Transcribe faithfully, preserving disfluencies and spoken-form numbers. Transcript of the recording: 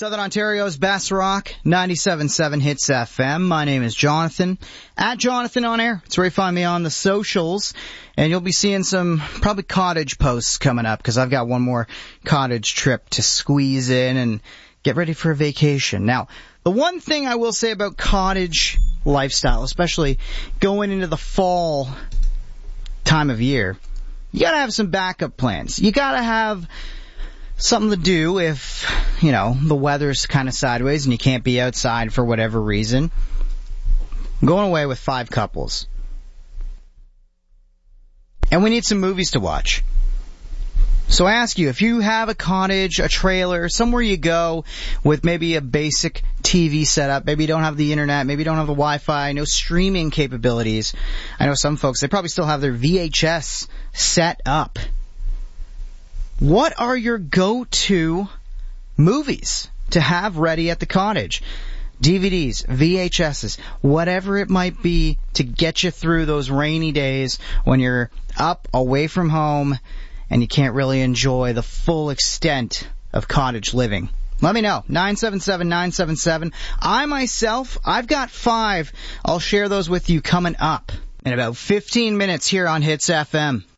Southern Ontario's best rock, ninety-seven point seven Hits F M. My name is Jonathan, at Jonathan On Air. It's where you find me on the socials, and you'll be seeing some probably cottage posts coming up, because I've got one more cottage trip to squeeze in and get ready for a vacation. Now, the one thing I will say about cottage lifestyle, especially going into the fall time of year, you gotta have some backup plans. You gotta have something to do if, you know, the weather's kind of sideways and you can't be outside for whatever reason. I'm going away with five couples. And we need some movies to watch. So I ask you, if you have a cottage, a trailer, somewhere you go with maybe a basic T V setup, maybe you don't have the internet, maybe you don't have the Wi-Fi, no streaming capabilities. I know some folks, they probably still have their V H S set up. What are your go-to movies to have ready at the cottage? D V Ds, V H S's, whatever it might be to get you through those rainy days when you're up, away from home, and you can't really enjoy the full extent of cottage living. Let me know. nine seven seven, nine seven seven. I myself, I've got five. I'll share those with you coming up in about fifteen minutes here on Hits F M.